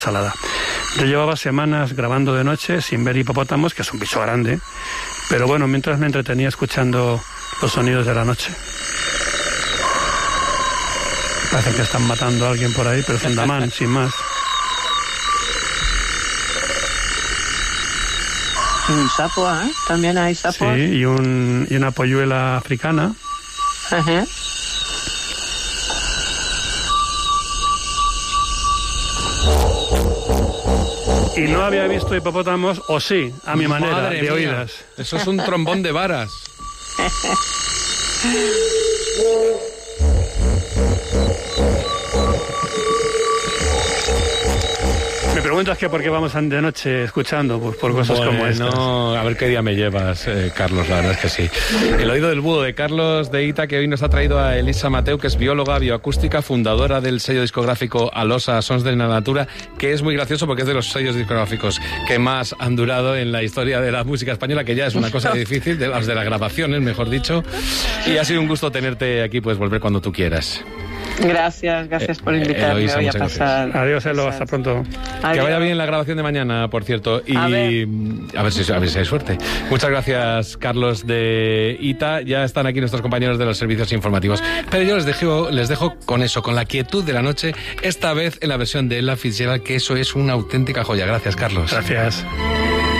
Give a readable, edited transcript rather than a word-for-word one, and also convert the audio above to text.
salada. Yo llevaba semanas grabando de noche sin ver hipopótamos, que es un bicho grande, pero bueno, mientras me entretenía escuchando los sonidos de la noche. Parece que están matando a alguien por ahí, pero es Andamán, sin más. Un sapo, ¿eh? También hay sapos. Sí, y una polluela africana. Ajá. Y no había visto hipopótamos, o sí, a mi manera, Madre de mía, oídas. eso es un trombón de varas. Me preguntas que por qué vamos de noche escuchando, pues por cosas como estas. No, a ver qué día me llevas, Carlos, la verdad es que sí. El oído del búho de Carlos de Ita, que hoy nos ha traído a Elisa Mateu, que es bióloga bioacústica, fundadora del sello discográfico Alosa Sons de la Natura, que es muy gracioso porque es de los sellos discográficos que más han durado en la historia de la música española, que ya es una cosa difícil, de las grabaciones, mejor dicho. Y ha sido un gusto tenerte aquí, puedes volver cuando tú quieras. Gracias por invitarme Eloisa, hoy a muchas pasar. gracias. Adiós, Elo, hasta pronto. Adiós. Que vaya bien la grabación de mañana, por cierto. Y A ver si hay suerte. Muchas gracias, Carlos de Ita. Ya están aquí nuestros compañeros de los servicios informativos. Pero yo les dejo con eso, con la quietud de la noche, esta vez en la versión de Ella Fitzgerald, que eso es una auténtica joya. Gracias, Carlos. Gracias.